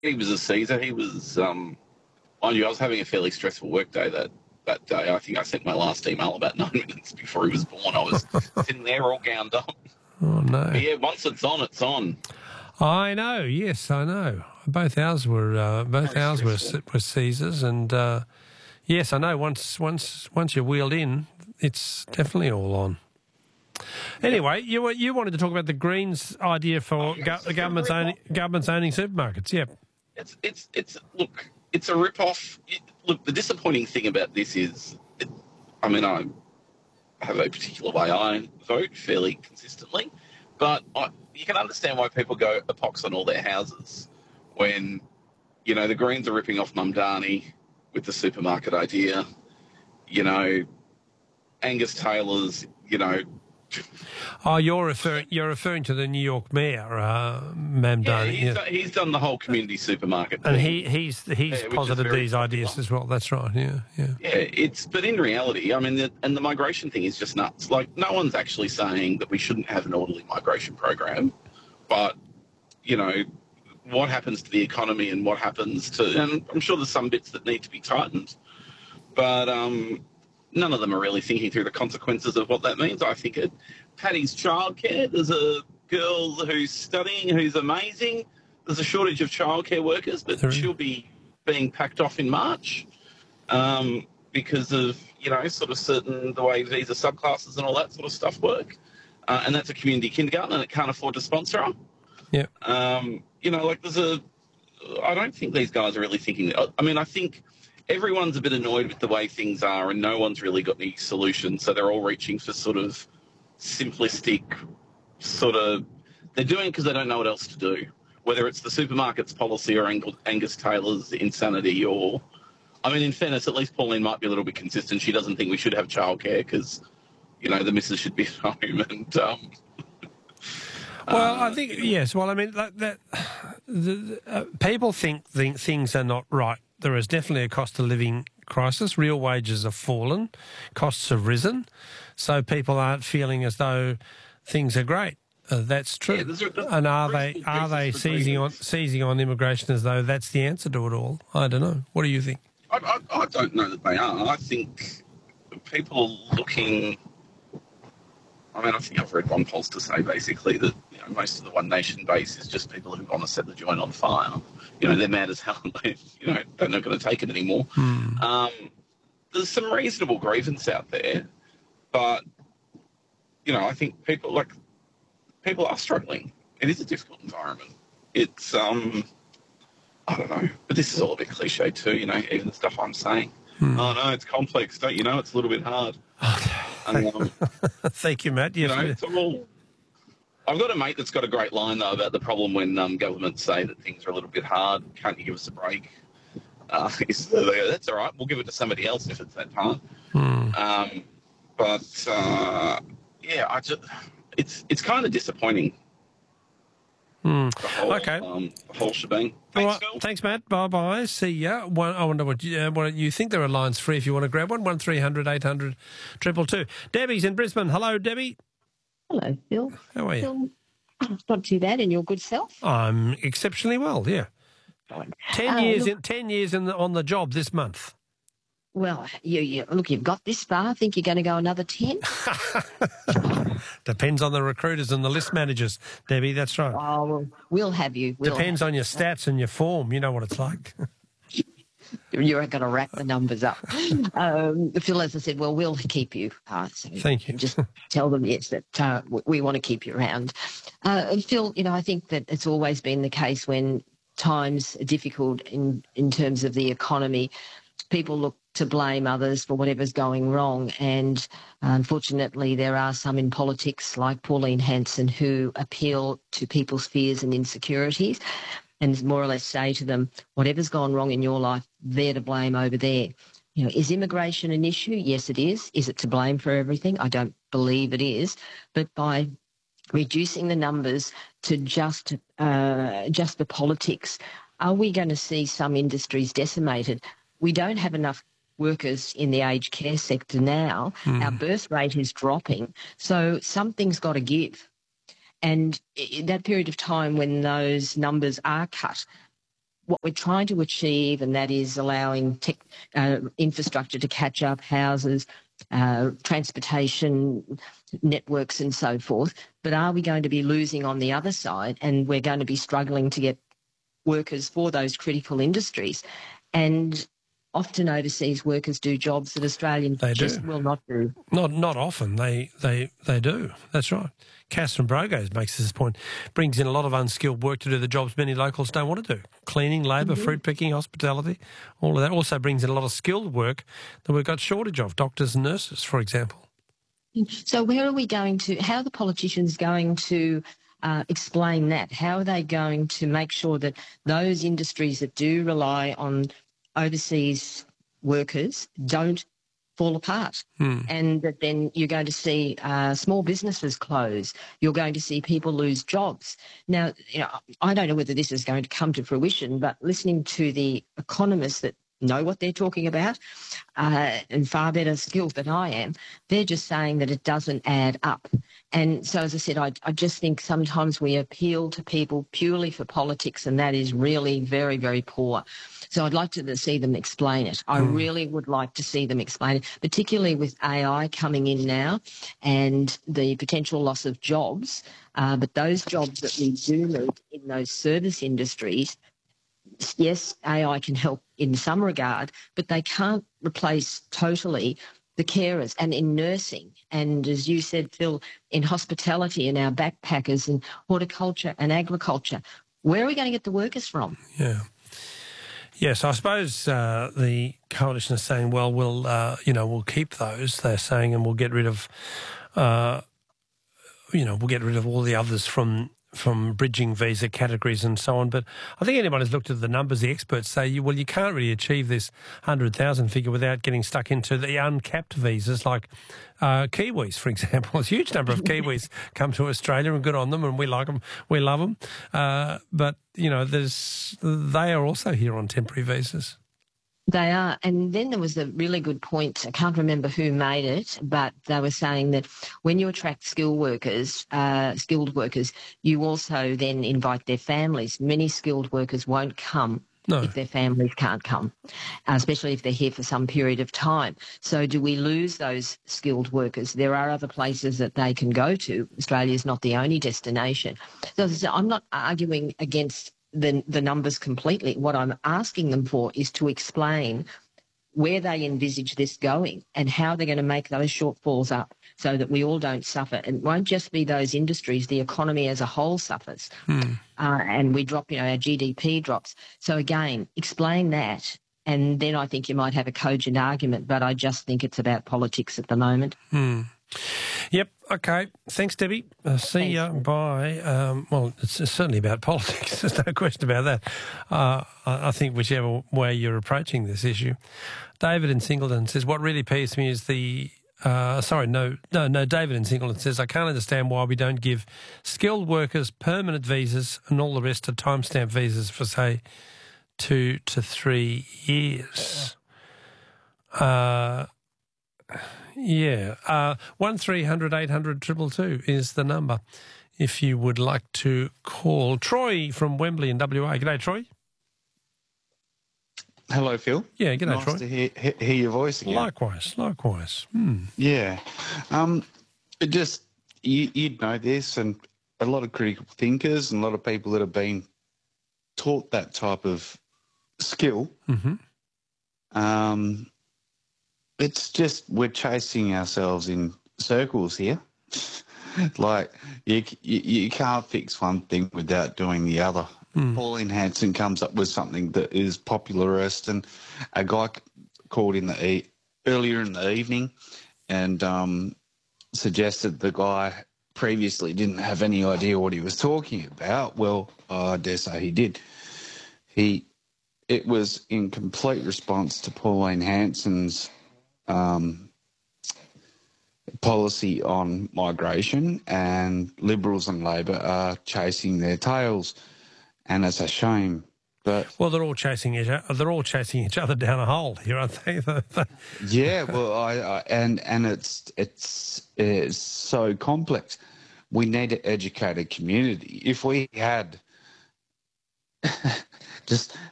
He was a Caesar. He was, mind you, I was having a fairly stressful work day that day. I think I sent my last email about 9 minutes before he was born. I was sitting there all gowned up. Oh, no. But yeah, once it's on, it's on. I know. Yes, I know. Both ours were Caesars, and yes, I know. Once you're wheeled in, it's definitely all on. Anyway, you wanted to talk about the Greens' idea for the government's owning supermarkets. Yep. Look, it's a rip-off. Look, the disappointing thing about this is, I have a particular way I vote fairly consistently, but you can understand why people go a pox on all their houses when, the Greens are ripping off Mamdani with the supermarket idea, Angus Taylor's, Oh, you're referring to the New York mayor, Mamdani. Yeah, he's done the whole community supermarket and thing. he's posited these ideas as well. That's right. Yeah. Yeah, but in reality, the migration thing is just nuts. Like, no one's actually saying that we shouldn't have an orderly migration program, but what happens to the economy and what happens to, and I'm sure there's some bits that need to be tightened, but none of them are really thinking through the consequences of what that means. I think at Paddy's childcare, there's a girl who's studying who's amazing. There's a shortage of childcare workers, but she'll be being packed off in March because of, sort of the way visa subclasses and all that sort of stuff work. And that's a community kindergarten and it can't afford to sponsor her. Yeah. I don't think these guys are really thinking. I think everyone's a bit annoyed with the way things are and no one's really got any solutions, so they're all reaching for sort of simplistic they're doing it because they don't know what else to do, whether it's the supermarket's policy or Angus Taylor's insanity or... in fairness, at least Pauline might be a little bit consistent. She doesn't think we should have childcare because, the missus should be at home and... Well, I think, yes. Well, people think things are not right. There is definitely a cost of living crisis. Real wages have fallen. Costs have risen. So people aren't feeling as though things are great. That's true. Yeah, and are they seizing on immigration as though that's the answer to it all? I don't know. What do you think? I don't know that they are. I think people are looking... I think I've read one pollster say basically that most of the One Nation base is just people who want to set the joint on fire. They're mad as hell and they're not going to take it anymore. There's some reasonable grievance out there, but I think people are struggling. It is a difficult environment. It's I don't know, but this is all a bit cliche too. Even the stuff I'm saying. Oh no, it's complex. Don't you know? It's a little bit hard. Thank you, Matt. Yes, it's all... I've got a mate that's got a great line, though, about the problem when governments say that things are a little bit hard. Can't you give us a break? They go, that's all right. We'll give it to somebody else if it's that hard. It's kind of disappointing. The whole shebang. Thanks, Phil. Thanks, Matt. Bye-bye. See ya. I wonder what you think. There are lines free if you want to grab one. 1300 800 222. Debbie's in Brisbane. Hello, Debbie. Hello, Phil. How are you? Not too bad, and your good self? I'm exceptionally well, yeah. 10 years on the job this month. Well, you've got this far. I think you're going to go another 10. Depends on the recruiters and the list managers, Debbie, that's right. Oh, well, we'll have you. Depends on your stats and your form. You know what it's like. You're going to rack the numbers up. Phil, as I said, we'll keep you. So thank you. Just tell them, yes, that we want to keep you around. Phil, I think that it's always been the case when times are difficult in terms of the economy, people look to blame others for whatever's going wrong. And unfortunately, there are some in politics like Pauline Hanson who appeal to people's fears and insecurities and more or less say to them, whatever's gone wrong in your life, they're to blame over there. Is immigration an issue? Yes, it is. Is it to blame for everything? I don't believe it is. But by reducing the numbers to just the politics, are we going to see some industries decimated? We don't have enough workers in the aged care sector now. Our birth rate is dropping. So something's got to give. And in that period of time when those numbers are cut, what we're trying to achieve, and that is allowing infrastructure to catch up, houses, transportation networks and so forth. But are we going to be losing on the other side, and we're going to be struggling to get workers for those critical industries? And often overseas workers do jobs that Australians will not do. Not often. They do. That's right. Catherine Brogos makes this point. Brings in a lot of unskilled work to do the jobs many locals don't want to do. Cleaning, labour, fruit picking, hospitality, all of that. Also brings in a lot of skilled work that we've got shortage of, doctors and nurses, for example. So where are we going to, how are the politicians going to explain that? How are they going to make sure that those industries that do rely on overseas workers don't fall apart, and that then you're going to see small businesses close. You're going to see people lose jobs. Now, I don't know whether this is going to come to fruition, but listening to the economists that know what they're talking about and far better skilled than I am, they're just saying that it doesn't add up. And so, as I said, I just think sometimes we appeal to people purely for politics, and that is really very, very poor. So I'd like to see them explain it. I really would like to see them explain it, particularly with AI coming in now and the potential loss of jobs. But those jobs that we do need in those service industries, yes, AI can help in some regard, but they can't replace totally the carers, and in nursing, and as you said, Phil, in hospitality and our backpackers and horticulture and agriculture. Where are we going to get the workers from? Yeah. Yes, I suppose the coalition is saying, well, we'll keep those. They're saying, and we'll get rid of, we'll get rid of all the others from bridging visa categories and so on. But I think anyone who's looked at the numbers, the experts say, you can't really achieve this 100,000 figure without getting stuck into the uncapped visas like Kiwis, for example. A huge number of Kiwis come to Australia, and good on them, and we like them, we love them. But, they are also here on temporary visas. They are. And then there was a really good point. I can't remember who made it, but they were saying that when you attract skilled workers, you also then invite their families. Many skilled workers won't come if their families can't come, especially if they're here for some period of time. So do we lose those skilled workers? There are other places that they can go to. Australia is not the only destination. So I'm not arguing against the numbers completely. What I'm asking them for is to explain where they envisage this going and how they're going to make those shortfalls up so that we all don't suffer. And it won't just be those industries, the economy as a whole suffers. And we drop, our GDP drops. So again, explain that, and then I think you might have a cogent argument, but I just think it's about politics at the moment. Yep. Okay. Thanks, Debbie. See you. Bye. Well, it's certainly about politics. There's no question about that. I think whichever way you're approaching this issue. David in Singleton says, what really peeves me is David in Singleton says, I can't understand why we don't give skilled workers permanent visas and all the rest are timestamp visas for, say, 2 to 3 years. 1300 800 222 is the number if you would like to call. Troy from Wembley in WA. G'day, Troy. Hello, Phil. Yeah, g'day, nice Troy. To hear your voice again. Likewise. Yeah. You'd know this, and a lot of critical thinkers and a lot of people that have been taught that type of skill, it's just we're chasing ourselves in circles here. Like you can't fix one thing without doing the other. Pauline Hanson comes up with something that is popularist, and a guy called in earlier in the evening and suggested the guy previously didn't have any idea what he was talking about. Well, I dare say he did. It was in complete response to Pauline Hanson's policy on migration, and Liberals and Labor are chasing their tails, and it's a shame. But they're all chasing each other down a hole here, aren't they? Yeah, well, and it's so complex. We need to educate a community. If we had just